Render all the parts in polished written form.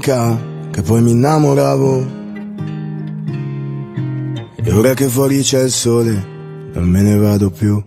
che poi mi innamoravo, e ora che fuori c'è il sole non me ne vado più.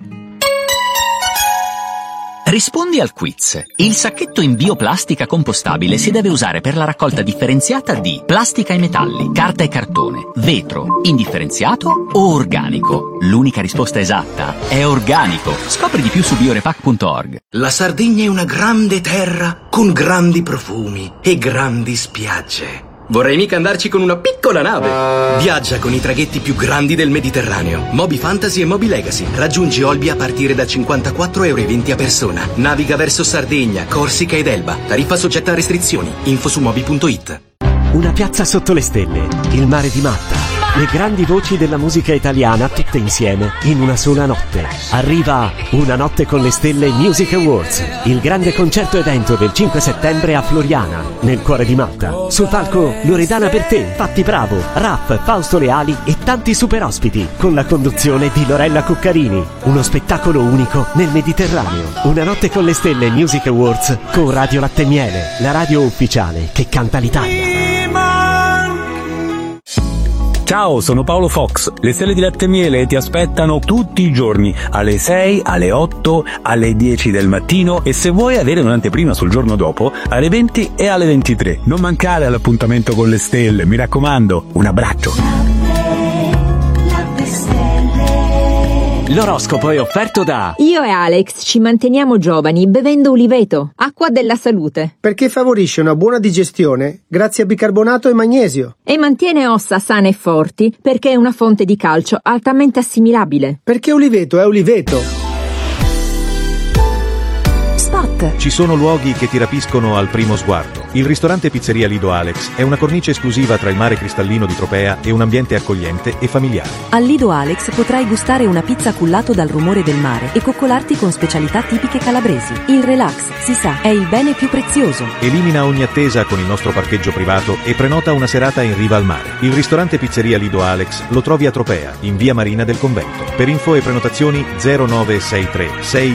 Rispondi al quiz. Il sacchetto in bioplastica compostabile si deve usare per la raccolta differenziata di plastica e metalli, carta e cartone, vetro, indifferenziato o organico. L'unica risposta esatta è organico. Scopri di più su biorepack.org. La Sardegna è una grande terra con grandi profumi e grandi spiagge. Vorrei mica andarci con una piccola nave. Viaggia con i traghetti più grandi del Mediterraneo. Moby Fantasy e Moby Legacy. Raggiungi Olbia a partire da 54,20 € a persona. Naviga verso Sardegna, Corsica ed Elba. Tariffa soggetta a restrizioni. Info su moby.it. Una piazza sotto le stelle, il mare di Matta, le grandi voci della musica italiana tutte insieme in una sola notte. Arriva Una notte con le stelle Music Awards, il grande concerto evento del 5 settembre a Floriana, nel cuore di Matta. Sul palco Loredana Bertè, Patti Bravo, Raff, Fausto Leali e tanti super ospiti, con la conduzione di Lorella Cuccarini. Uno spettacolo unico nel Mediterraneo. Una notte con le stelle Music Awards con Radio Latte Miele, la radio ufficiale che canta l'Italia. Ciao, sono Paolo Fox. Le stelle di Latte Miele ti aspettano tutti i giorni, alle 6, alle 8, alle 10 del mattino e se vuoi avere un'anteprima sul giorno dopo, alle 20 e alle 23. Non mancare all'appuntamento con le stelle, mi raccomando. Un abbraccio. L'oroscopo è offerto da... Io e Alex ci manteniamo giovani bevendo uliveto, acqua della salute. Perché favorisce una buona digestione grazie a bicarbonato e magnesio. E mantiene ossa sane e forti perché è una fonte di calcio altamente assimilabile. Perché uliveto è uliveto. Spot. Ci sono luoghi che ti rapiscono al primo sguardo. Il ristorante Pizzeria Lido Alex è una cornice esclusiva tra il mare cristallino di Tropea e un ambiente accogliente e familiare. Al Lido Alex potrai gustare una pizza cullato dal rumore del mare e coccolarti con specialità tipiche calabresi. Il relax, si sa, è il bene più prezioso. Elimina ogni attesa con il nostro parcheggio privato e prenota una serata in riva al mare. Il ristorante Pizzeria Lido Alex lo trovi a Tropea, in via Marina del Convento. Per info e prenotazioni 0963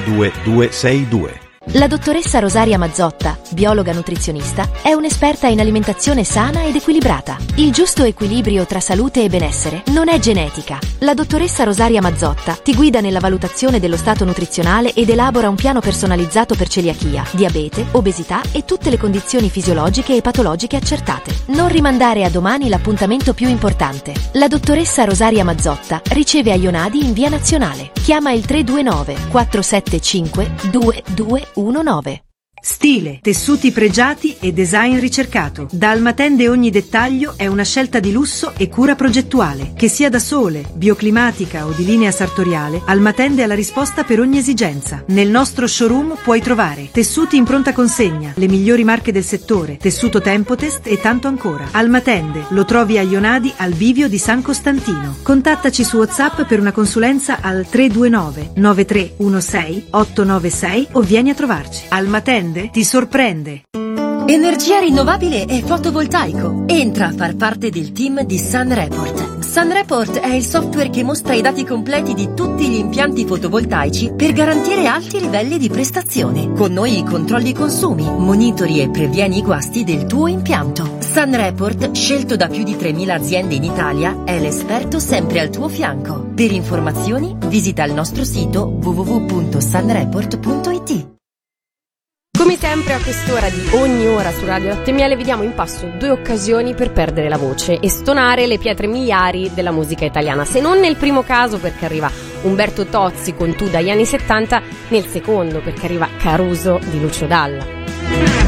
62262. La dottoressa Rosaria Mazzotta, biologa nutrizionista, è un'esperta in alimentazione sana ed equilibrata. Il giusto equilibrio tra salute e benessere non è genetica. La dottoressa Rosaria Mazzotta ti guida nella valutazione dello stato nutrizionale ed elabora un piano personalizzato per celiachia, diabete, obesità e tutte le condizioni fisiologiche e patologiche accertate. Non rimandare a domani l'appuntamento più importante. La dottoressa Rosaria Mazzotta riceve a Ionadi in via Nazionale. Chiama il 329 475 2219. Stile, tessuti pregiati e design ricercato. Da Almatende ogni dettaglio è una scelta di lusso e cura progettuale. Che sia da sole, bioclimatica o di linea sartoriale, Almatende ha la risposta per ogni esigenza. Nel nostro showroom puoi trovare tessuti in pronta consegna, le migliori marche del settore, tessuto Tempotest e tanto ancora. Almatende lo trovi a Ionadi al bivio di San Costantino. Contattaci su WhatsApp per una consulenza al 329 9316 896 o vieni a trovarci. Almatende ti sorprende. Energia rinnovabile e fotovoltaico. Entra a far parte del team di SunReport. SunReport è il software che mostra i dati completi di tutti gli impianti fotovoltaici per garantire alti livelli di prestazione. Con noi controlli i consumi, monitori e previeni i guasti del tuo impianto. SunReport, scelto da più di 3.000 aziende in Italia, è l'esperto sempre al tuo fianco. Per informazioni visita il nostro sito www.sunreport.it. Come sempre a quest'ora di ogni ora su Radio Latte Miele vi diamo in pasto 2 occasioni per perdere la voce e stonare le pietre miliari della musica italiana. Se non nel primo caso perché arriva Umberto Tozzi con Tu dagli anni 70, nel secondo perché arriva Caruso di Lucio Dalla.